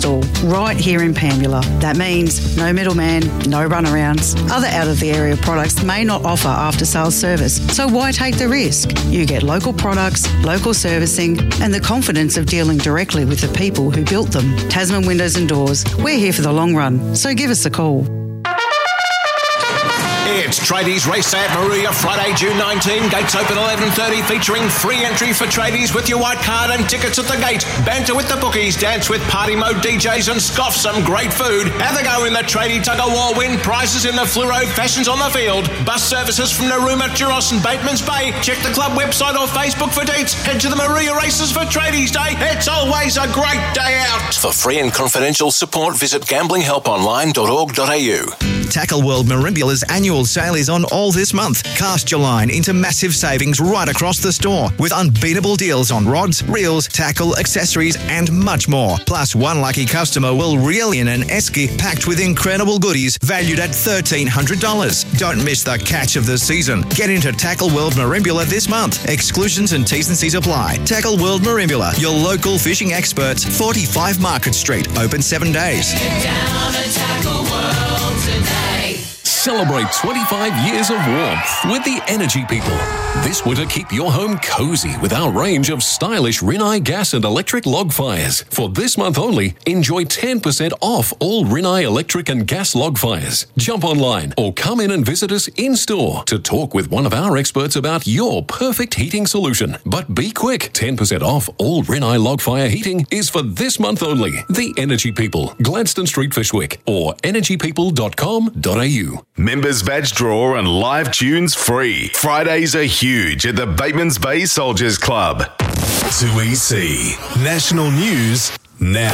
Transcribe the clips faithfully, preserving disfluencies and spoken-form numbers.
install right here in Pambula. That means no middleman, no runarounds. Other out-of-the-area products may not offer after-sales service, so why take the risk? You get local products, local servicing, and the confidence of dealing directly with the people who built them. Tasman Windows and Doors, we're here for the long run, so give us a call. It's Tradies Race at Maria, Friday, June nineteenth. Gates open eleven thirty, featuring free entry for tradies with your white card and tickets at the gate. Banter with the bookies, dance with party mode D Js and scoff some great food. Have a go in the tradie tug-of-war, win prizes in the fluoro fashions on the field. Bus services from Narooma, Duros and Bateman's Bay. Check the club website or Facebook for dates. Head to the Maria Races for Tradies Day. It's always a great day out. For free and confidential support, visit gambling help online dot org dot a u. Tackle World Marimbula's annual sale is on all this month. Cast your line into massive savings right across the store with unbeatable deals on rods, reels, tackle, accessories and much more. Plus, one lucky customer will reel in an esky packed with incredible goodies valued at thirteen hundred dollars. Don't miss the catch of the season. Get into Tackle World Marimbula this month. Exclusions and T's and C's apply. Tackle World Marimbula, your local fishing experts, forty-five Market Street, open seven days. Get down and Tackle World today. Celebrate twenty-five years of warmth with the Energy People. This winter, keep your home cozy with our range of stylish Rinnai gas and electric log fires. For this month only, enjoy ten percent off all Rinnai electric and gas log fires. Jump online or come in and visit us in-store to talk with one of our experts about your perfect heating solution. But be quick, ten percent off all Rinnai log fire heating is for this month only. The Energy People, Gladstone Street, Fishwick, or energy people dot com dot a u. Members badge draw and live tunes free. Fridays are huge at the Bateman's Bay Soldiers Club. two E C National News now.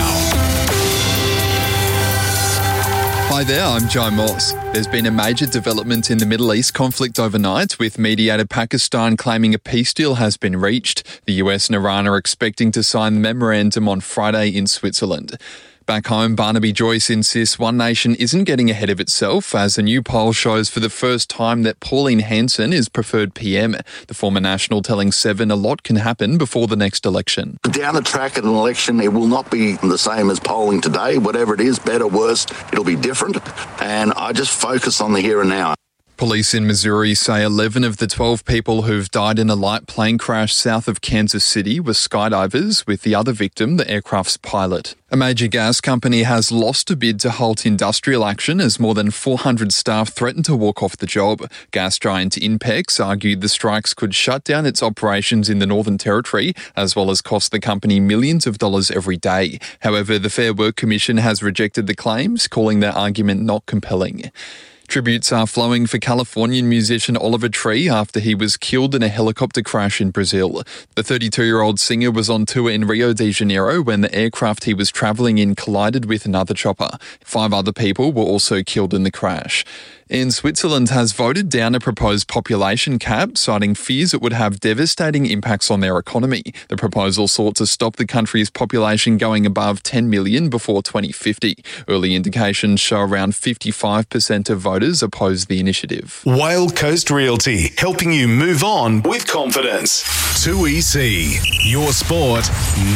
Hi there, I'm Joe Morse. There's been a major development in the Middle East conflict overnight, with mediator Pakistan claiming a peace deal has been reached. The U S and Iran are expecting to sign the memorandum on Friday in Switzerland. Back home, Barnaby Joyce insists One Nation isn't getting ahead of itself, as a new poll shows for the first time that Pauline Hanson is preferred P M. The former National telling Seven a lot can happen before the next election. Down the track at an election, it will not be the same as polling today. Whatever it is, better, worse, it'll be different. And I just focus on the here and now. Police in Missouri say eleven of the twelve people who've died in a light plane crash south of Kansas City were skydivers, with the other victim the aircraft's pilot. A major gas company has lost a bid to halt industrial action as more than four hundred staff threatened to walk off the job. Gas giant Inpex argued the strikes could shut down its operations in the Northern Territory, as well as cost the company millions of dollars every day. However, the Fair Work Commission has rejected the claims, calling their argument not compelling. Tributes are flowing for Californian musician Oliver Tree after he was killed in a helicopter crash in Brazil. The thirty-two-year-old singer was on tour in Rio de Janeiro when the aircraft he was travelling in collided with another chopper. Five other people were also killed in the crash. In Switzerland has voted down a proposed population cap, citing fears it would have devastating impacts on their economy. The proposal sought to stop the country's population going above ten million before twenty fifty. Early indications show around fifty-five percent of voters oppose the initiative. Whale Coast Realty, helping you move on with confidence. two E C, your sport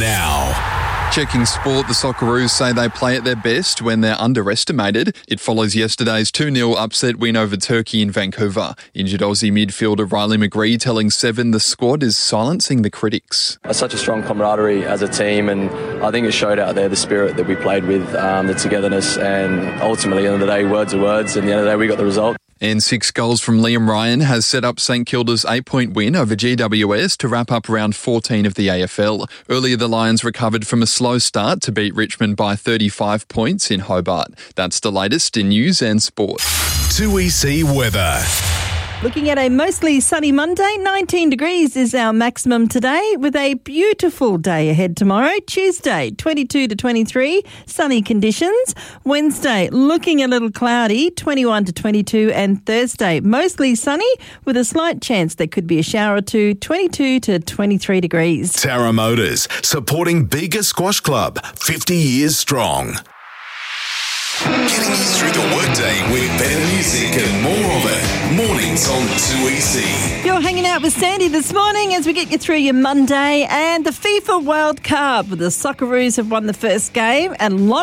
now. Checking sport, the Socceroos say they play at their best when they're underestimated. It follows yesterday's two nil upset win over Turkey in Vancouver. Injured Aussie midfielder Riley McGree telling Seven the squad is silencing the critics. It's such a strong camaraderie as a team, and I think it showed out there the spirit that we played with, um, the togetherness, and ultimately, at the end of the day, words are words, and at the end of the day, we got the result. And six goals from Liam Ryan has set up St Kilda's eight-point win over G W S to wrap up round fourteen of the A F L. Earlier, the Lions recovered from a slow start to beat Richmond by thirty-five points in Hobart. That's the latest in news and sport. two E C weather. Looking at a mostly sunny Monday, nineteen degrees is our maximum today, with a beautiful day ahead tomorrow. Tuesday, twenty-two to twenty-three, sunny conditions. Wednesday, looking a little cloudy, twenty-one to twenty-two. And Thursday, mostly sunny, with a slight chance there could be a shower or two, twenty-two to twenty-three degrees. Tara Motors, supporting Bega Squash Club, fifty years strong. Getting you through the workday with better music and more of it. Mornings on two E C. You're hanging out with Sandy this morning as we get you through your Monday and the FIFA World Cup. The Socceroos have won the first game and lots